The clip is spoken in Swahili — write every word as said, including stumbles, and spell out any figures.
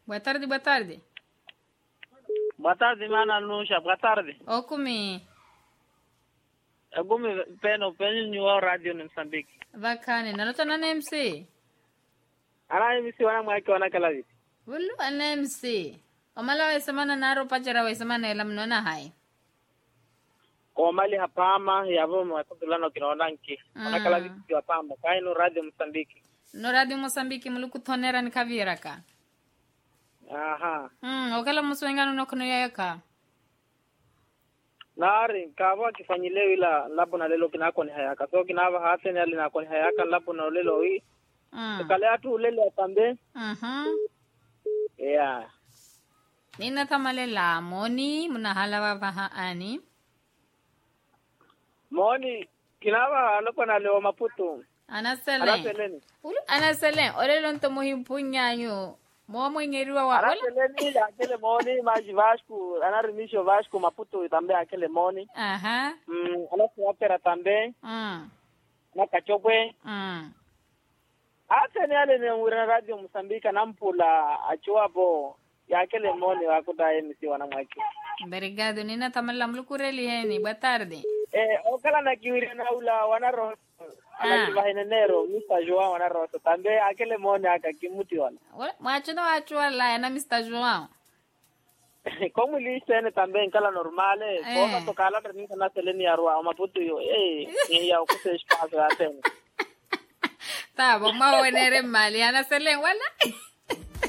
Boa tarde, boa tarde. Boa tarde, mana Nusha. Boa tarde. Okumi. Agumi peno peno nyua radio ni Msambiki. Vakane. Nalota na M C. Ana M C wana mwake wana kalavi. Wulu ana M C. Omala wa semana naro pachara wa semana ela mnona hai. Kwa mali hapama yavo mwatulano kinaona nki. Wana kalavi kwa pamba. Kaino radio Msambiki. No radio Mosambiki muluku tonera ni kaviraka. Aha. Mm, okala muswengano nokono yaka. Nari kawa kifanyile ila lapo na lelo kinako ni hayaka. So kinava hate ni alina koni hayaka lapo na lelo hii. Mm. Kale atu ulele atambe. Mhm. Yeah. Nina tamale la moni munahala wa vaha ani. Moni kinava lapo na leo Maputo. Anaselen. Anaselen. Ulu anaselen. Orelo nto muhimpunyanyo. Mo mwingeriwa wa. Anaselen ya akele moni maji Vasco. Anarimisho Vasco Maputo tambe akele moni. Aha. Mm, alafu opera tambe. Mm. Na kachokwe. Mm. Ate ni ale ni urina radio Msambika nampula achuapo ya akele moni wakuda M C wana mwaki. Obrigado. Nina tamala mlukureli heni. Boa tarde. Eh, okala na kiwiri na ula wana roho. Ala kibahine nero, mister Joao wana roho. Tambe akele moni akakimuti wana. Mwachuno wachua la na mister Joao. Como liste tambe nkala normale. Koma tokala trinka na seleni ya rua. Maputo yo. Eh, ni ya ukuse espacio atene. Tá, vamos a poner en mal. ¿Y Ana Selén, wala?